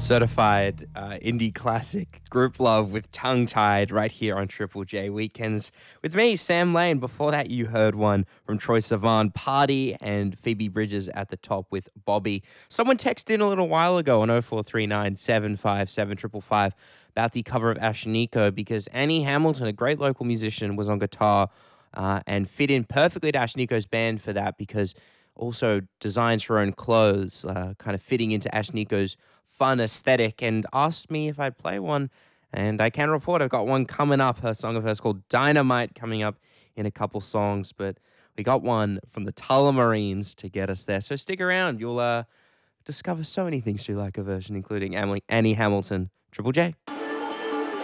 certified indie classic Group Love with Tongue Tied right here on Triple J Weekends with me, Sam Lane. Before that, you heard one from Troy Sivan, Party, and Phoebe Bridges at the top with Bobby. Someone texted in a little while ago on 0439 757 555 about the cover of Ashniko because Annie Hamilton, a great local musician, was on guitar and fit in perfectly to Ashniko's band for that because also designs her own clothes, kind of fitting into Ashniko's fun aesthetic, and asked me if I'd play one. And I can report I've got one coming up, a song of hers called Dynamite coming up in a couple songs, but we got one from the Tullamarines to get us there. So stick around. You'll discover so many things you like a version, including Annie Hamilton. Triple J.